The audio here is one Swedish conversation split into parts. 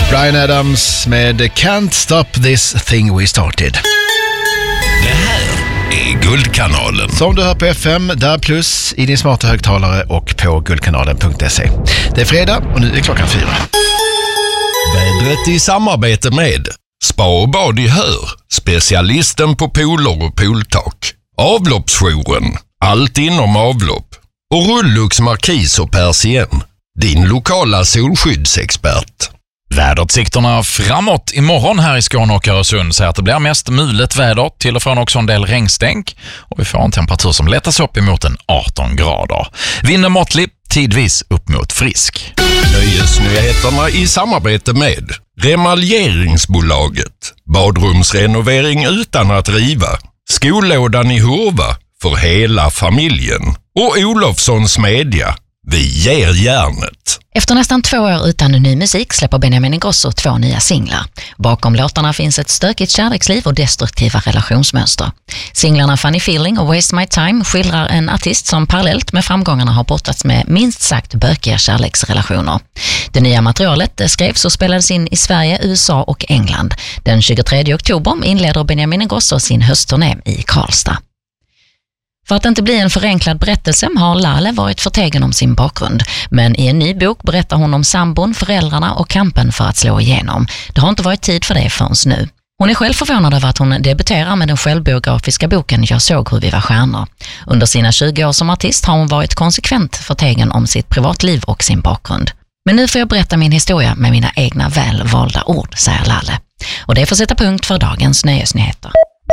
Bryan Adams med Can't Stop This Thing We Started. Det här är Guldkanalen. Som du hör på FM, där plus i din smarta högtalare och på guldkanalen.se. Det är fredag och nu är klockan 4. Vädret i samarbete med Spa och bad i Hör, specialisten på pooler och pooltak. Avloppsjouren, allt inom avlopp. Och Rullux Markis och Persien, din lokala solskyddsexpert. Väderutsikterna framåt imorgon här i Skåne och Öresund säger att det blir mest mulet väder, till och från också en del regnstänk, och vi får en temperatur som lättas upp emot en 18 grader. Vinden måttlig, tidvis upp mot frisk. Nöjesnyheterna i samarbete med Remaljeringsbolaget, badrumsrenovering utan att riva, skollådan i Hurva för hela familjen och Olofssons Media. Vi ger järnet. Efter nästan 2 år utan ny musik släpper Benjamin Ingrosso 2 nya singlar. Bakom låtarna finns ett stökigt kärleksliv och destruktiva relationsmönster. Singlarna Funny Feeling och Waste My Time skildrar en artist som parallellt med framgångarna har brottats med minst sagt bökiga kärleksrelationer. Det nya materialet skrevs och spelades in i Sverige, USA och England. Den 23 oktober inleder Benjamin Ingrosso sin höstturné i Karlstad. För att inte bli en förenklad berättelse har Laleh varit förtegen om sin bakgrund. Men i en ny bok berättar hon om sambon, föräldrarna och kampen för att slå igenom. Det har inte varit tid för det förrän nu. Hon är själv förvånad över att hon debuterar med den självbiografiska boken Jag såg hur vi var stjärnor. Under sina 20 år som artist har hon varit konsekvent förtegen om sitt privatliv och sin bakgrund. Men nu får jag berätta min historia med mina egna välvalda ord, säger Laleh. Och det får sätta punkt för dagens nöjesnyheter.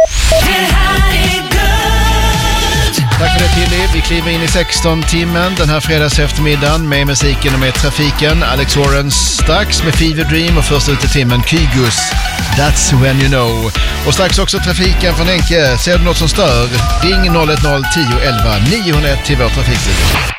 Tack för det, Tilly. Vi kliver in i 16-timmen den här fredags eftermiddagen med musiken och med trafiken. Alex Warren strax med Fever Dream och först ut i timmen Kygus, That's When You Know. Och strax också trafiken från Enke. Ser du något som stör? Ring 010 11 901 till vår trafiklinje.